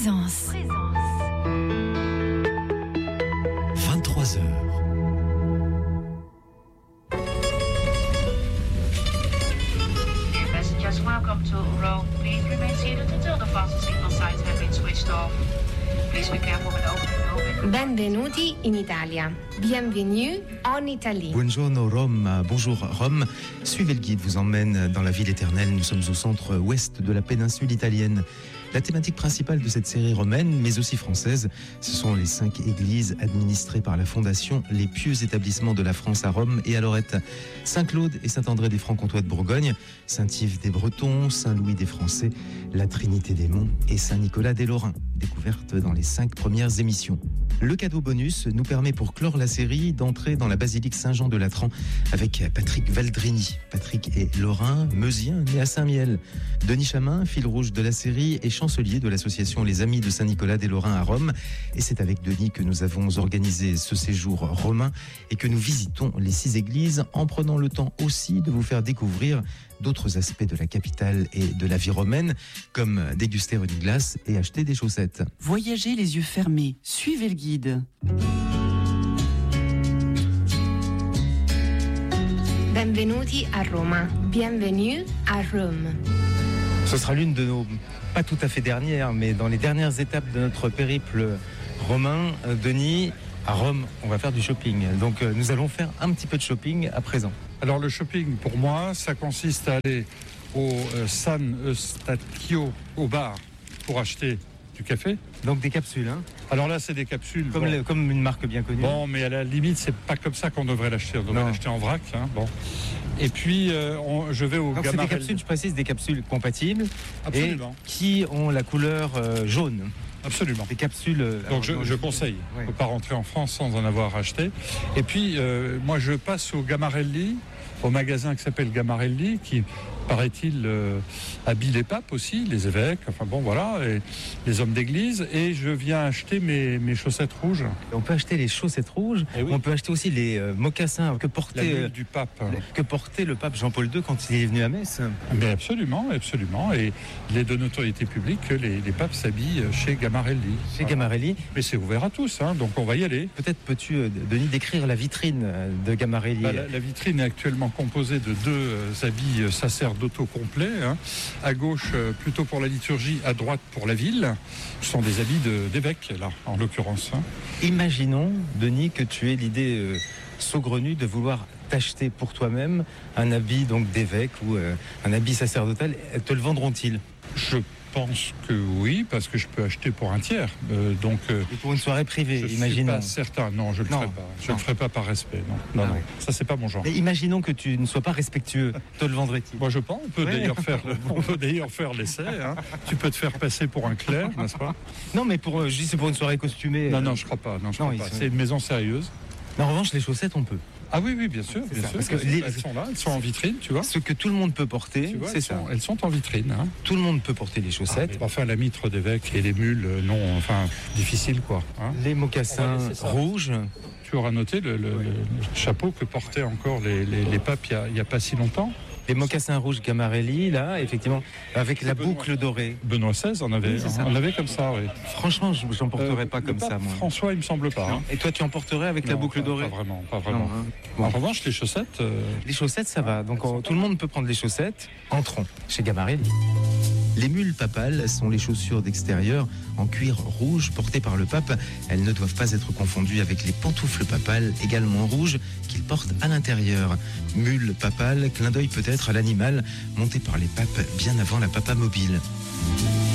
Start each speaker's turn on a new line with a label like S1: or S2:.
S1: Présence.
S2: 23h.
S3: Passengers, welcome to Rome. Please remain seated until the fasten signal signs have been switched off. Please be careful when opening.
S4: Benvenuti in Italia. Bienvenue en Italie.
S2: Buongiorno Rome, bonjour Rome. Suivez le guide, vous emmène dans la ville éternelle. Nous sommes au centre-ouest de la péninsule italienne. La thématique principale de cette série romaine, mais aussi française, ce sont les 5 églises administrées par la Fondation Les Pieux Établissements de la France à Rome et à Lorette. Saint-Claude et Saint-André des Francs-Comtois de Bourgogne, Saint-Yves des Bretons, Saint-Louis des Français, la Trinité des Monts et Saint-Nicolas des Lorrains, découvertes dans les 5 premières émissions. Le cadeau bonus nous permet pour clore la série d'entrer dans la basilique Saint-Jean de Latran avec Patrick Valdrini. Patrick est lorrain, meusien, né à Saint-Miel. Denis Chamin, fil rouge de la série, est chancelier de l'association Les Amis de Saint-Nicolas des Lorrains à Rome. Et c'est avec Denis que nous avons organisé ce séjour romain et que nous visitons les 6 églises en prenant le temps aussi de vous faire découvrir d'autres aspects de la capitale et de la vie romaine, comme déguster une glace et acheter des chaussettes.
S5: Voyagez les yeux fermés, suivez le guide.
S4: Benvenuti a Roma. Bienvenue à Rome.
S2: Ce sera l'une de nos, pas tout à fait dernières, mais dans les dernières étapes de notre périple romain. Denis, à Rome, on va faire du shopping. Donc nous allons faire un petit peu de shopping à présent.
S6: Alors le shopping, pour moi, ça consiste à aller au San Eustachio, au bar, pour acheter du café.
S2: Donc des capsules, hein.
S6: Alors là, c'est des capsules.
S2: Comme une marque bien connue.
S6: Bon, mais à la limite, c'est pas comme ça qu'on devrait l'acheter. On devrait l'acheter en vrac. Hein, bon. Et puis, je vais au
S2: Donc c'est des capsules, je précise, des capsules compatibles.
S6: Absolument.
S2: Et qui ont la couleur jaune.
S6: Absolument.
S2: Des capsules.
S6: Donc je conseille. Il ne faut pas rentrer en France sans en avoir acheté. Et puis, moi, je passe au Gamarelli, au magasin qui s'appelle Gamarelli, qui, paraît-il, habille les papes aussi, les évêques, enfin bon, voilà, et les hommes d'église. Et je viens acheter mes chaussettes rouges.
S2: On peut acheter les chaussettes rouges.
S6: Oui.
S2: On peut acheter aussi les mocassins que portait
S6: du pape.
S2: Que portait le pape Jean-Paul II quand il est venu à Metz.
S6: Mais absolument, absolument. Et il est de notoriété publique que les papes s'habillent chez Gamarelli.
S2: Chez Gamarelli.
S6: Mais c'est ouvert à tous, hein, donc on va y aller.
S2: Peut-être peux-tu, Denis, décrire la vitrine de Gamarelli.
S6: La vitrine est actuellement composée de 2 habits sacerdotaux complets. Hein. À gauche, plutôt pour la liturgie, à droite pour la ville. Ce sont des habits d'évêques, là, en l'occurrence. Hein.
S2: Imaginons, Denis, que tu aies l'idée saugrenue de vouloir t'acheter pour toi-même un habit donc d'évêque ou un habit sacerdotal. Te le vendront-ils ?
S6: Je pense que oui, parce que je peux acheter pour un tiers.
S2: Et pour une soirée privée, imaginons.
S6: Je ne suis pas certain. Non, je ne le ferai pas. Je ne le ferai pas par respect. Non. Ça, c'est pas mon genre.
S2: Mais imaginons que tu ne sois pas respectueux. Te le vendrait-il ?
S6: Moi, je pense. On peut d'ailleurs faire l'essai. Hein. Tu peux te faire passer pour un clerc, n'est-ce pas ?
S2: Non, mais je dis c'est pour une soirée costumée.
S6: Non, je crois pas. C'est une maison sérieuse.
S2: Mais en revanche, les chaussettes, on peut.
S6: Ah oui, bien sûr.
S2: Parce que
S6: elles sont là, elles sont en vitrine, tu vois.
S2: Ce que tout le monde peut porter, c'est ça.
S6: Elles sont en vitrine. Hein.
S2: Tout le monde peut porter les chaussettes.
S6: Enfin, la mitre d'évêque et les mules, difficile, quoi. Hein.
S2: Les mocassins rouges.
S6: Tu auras noté le chapeau que portaient encore les papes il n'y a pas si longtemps.
S2: Les mocassins rouges Gamarelli, là, effectivement, avec la boucle dorée.
S6: Benoît XVI en avait comme ça, oui.
S2: Franchement, je n'en porterais pas comme ça, moi.
S6: François, il me semble pas. Hein.
S2: Et toi, tu en porterais avec la boucle dorée ?
S6: Pas vraiment. Non, hein. En revanche, les chaussettes...
S2: Les chaussettes, ça va. Donc, tout le monde peut prendre les chaussettes. Entrons chez Gamarelli. Les mules papales sont les chaussures d'extérieur en cuir rouge portées par le pape. Elles ne doivent pas être confondues avec les pantoufles papales, également rouges, qu'il porte à l'intérieur. Mule papale, clin d'œil peut-être à l'animal monté par les papes bien avant la papamobile.